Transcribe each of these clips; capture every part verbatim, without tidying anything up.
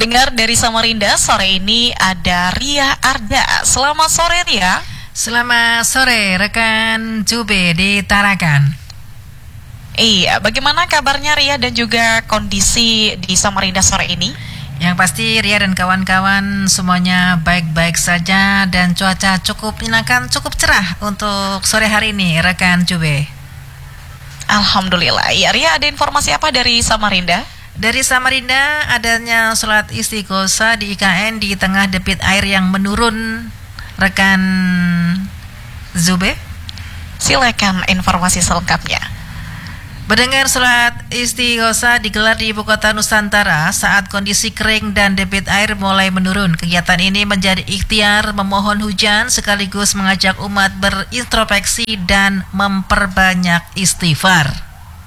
Pendengar dari Samarinda, sore ini ada Ria Arda. Selamat sore, Ria. Selamat sore, rekan Jube di Tarakan. Iya, bagaimana kabarnya Ria dan juga kondisi di Samarinda sore ini? Yang pasti Ria dan kawan-kawan semuanya baik-baik saja dan cuaca cukup menyenangkan, cukup cerah untuk sore hari ini, rekan Jube. Alhamdulillah. Ya, Ria, ada informasi apa dari Samarinda? Dari Samarinda adanya sholat istighosah di I K N di tengah debit air yang menurun, rekan Zube. Silakan informasi selengkapnya. Mendengar sholat istighosah digelar di ibu kota Nusantara saat kondisi kering dan debit air mulai menurun. Kegiatan ini menjadi ikhtiar memohon hujan sekaligus mengajak umat berintrospeksi dan memperbanyak istighfar.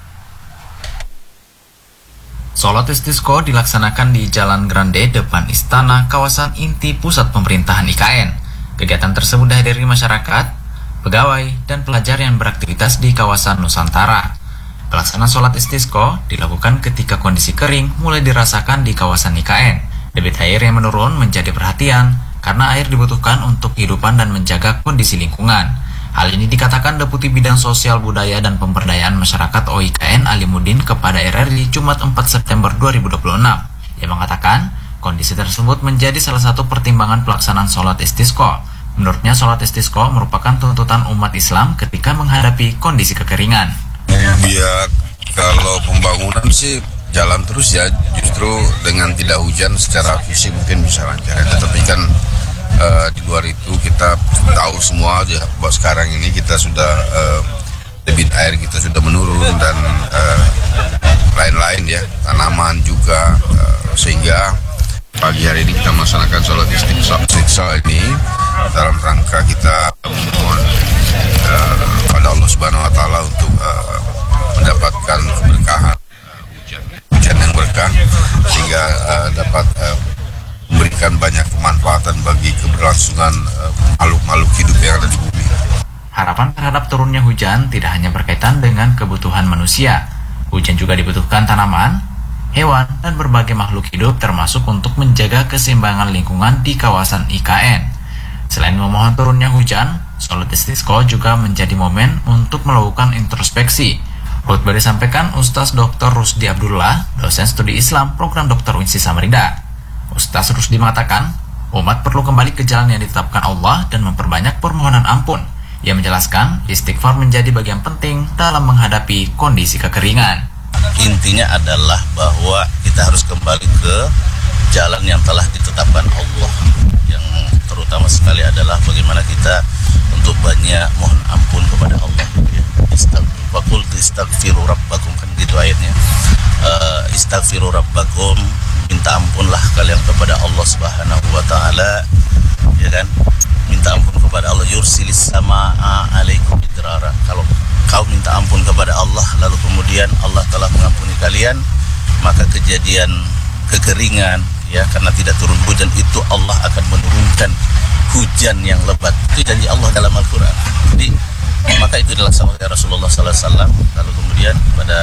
Sholat istisqa dilaksanakan di Jalan Grande depan Istana, kawasan inti pusat pemerintahan I K N. Kegiatan tersebut dihadiri masyarakat, pegawai, dan pelajar yang beraktivitas di kawasan Nusantara. Pelaksanaan sholat istisqa dilakukan ketika kondisi kering mulai dirasakan di kawasan I K N. Debit air yang menurun menjadi perhatian karena air dibutuhkan untuk kehidupan dan menjaga kondisi lingkungan. Hal ini dikatakan Deputi Bidang Sosial Budaya dan Pemberdayaan Masyarakat O I K N Alimuddin kepada R R I Jumat empat September dua ribu dua puluh enam. Ia mengatakan kondisi tersebut menjadi salah satu pertimbangan pelaksanaan sholat istisqa. Menurutnya sholat istisqa merupakan tuntutan umat Islam ketika menghadapi kondisi kekeringan. Biar kalau pembangunan sih jalan terus ya, justru dengan tidak hujan secara fisik mungkin bisa lancar ya. Tetapi kan Uh, di luar itu kita tahu semua ya, bahwa sekarang ini kita sudah uh, debit air kita sudah menurun dan uh, lain-lain ya, tanaman juga, uh, sehingga pagi hari ini kita melaksanakan sholat istisqa ini dalam rangka kita memohon uh, pada Allah Subhanahu Wa Taala untuk uh, mendapatkan keberkahan, hujan, hujan yang berkah sehingga uh, dapat uh, memberikan banyak kemanfaatan bagi keberlangsungan uh, makhluk-makhluk hidup yang ada di bumi. Harapan terhadap turunnya hujan tidak hanya berkaitan dengan kebutuhan manusia. Hujan juga dibutuhkan tanaman, hewan, dan berbagai makhluk hidup termasuk untuk menjaga keseimbangan lingkungan di kawasan I K N. Selain memohon turunnya hujan, sholat istisqa juga menjadi momen untuk melakukan introspeksi. Khutbah disampaikan Ustaz Doktor Rusdi Abdullah, dosen studi Islam program Doktor U N S I Samarinda. Ustaz Rusdi mengatakan, umat perlu kembali ke jalan yang ditetapkan Allah dan memperbanyak permohonan ampun. Ia menjelaskan, istighfar menjadi bagian penting dalam menghadapi kondisi kekeringan. Intinya adalah bahwa kita harus kembali ke jalan yang telah ditetapkan Allah. Yang terutama sekali adalah bagaimana kita untuk banyak mohon ampun kepada Allah. Faqul istaghfiru rabbakum, kan gitu ayatnya. Uh, istaghfiru rabbakum, minta ampunlah kalian kepada Allah Subhanahu wa taala, ya kan? Minta ampun kepada Allah, yursilis samaa alaikum idrara. Kalau kau minta ampun kepada Allah lalu kemudian Allah telah mengampuni kalian, maka kejadian kekeringan ya karena tidak turun hujan itu Allah akan menurunkan hujan yang lebat. Itu janji Allah dalam Al-Qur'an. Jadi maka itu dilaksanakan oleh Rasulullah sallallahu alaihi wasallam. Lalu kemudian pada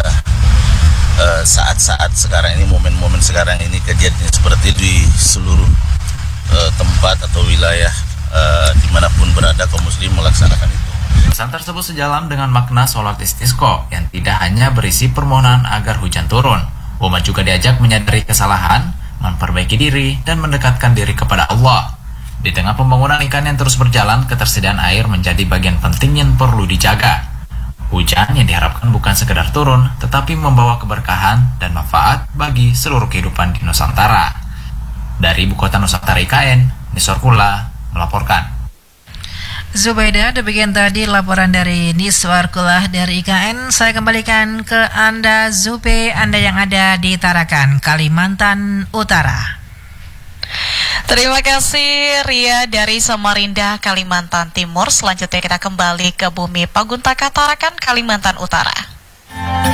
Uh, saat-saat sekarang ini, momen-momen sekarang ini, kejadian seperti di seluruh uh, tempat atau wilayah uh, dimanapun berada kaum muslim melaksanakan itu. Pesan tersebut sejalan dengan makna sholat istisqa yang tidak hanya berisi permohonan agar hujan turun. Umat juga diajak menyadari kesalahan, memperbaiki diri, dan mendekatkan diri kepada Allah. Di tengah pembangunan ikan yang terus berjalan, ketersediaan air menjadi bagian penting yang perlu dijaga. Hujan yang diharapkan bukan sekedar turun, tetapi membawa keberkahan dan manfaat bagi seluruh kehidupan di Nusantara. Dari Ibu Kota Nusantara I K N, Nisor Kula melaporkan. Zubaida, demikian tadi laporan dari Niswar Kula dari I K N. Saya kembalikan ke Anda, Zube, Anda yang ada di Tarakan, Kalimantan Utara. Terima kasih Ria dari Samarinda, Kalimantan Timur. Selanjutnya kita kembali ke bumi Paguntaka Tarakan, Kalimantan Utara.